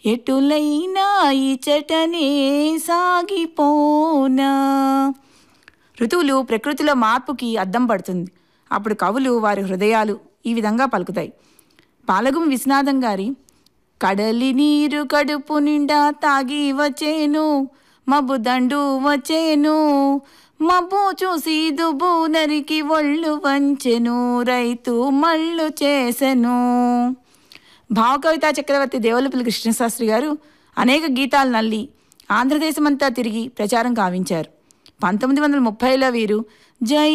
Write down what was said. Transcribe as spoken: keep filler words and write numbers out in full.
ఎటులైనా ఇచటనే సాగిపోనా. ఋతువులు ప్రకృతిలో మార్పుకి అద్దం పడుతుంది. అప్పుడు కవులు వారి హృదయాలు ఈ విధంగా పలుకుతాయి. పాలగుమి విశ్వనాథం గారి కడలి నీరు కడుపు నిండా తాగి వచ్చేను, మబ్బు దండు వచ్చేను, మబ్బు చూసి దుబ్బు నరికి ఒళ్ళు వంచెను, రైతు మళ్ళు చేసెను. భావకవితా చక్రవర్తి దేవులపల్లి కృష్ణశాస్త్రి గారు అనేక గీతాలు నల్లి ఆంధ్రదేశమంతా తిరిగి ప్రచారం కావించారు. పంతొమ్మిది వందల ముప్పైలో వీరు జై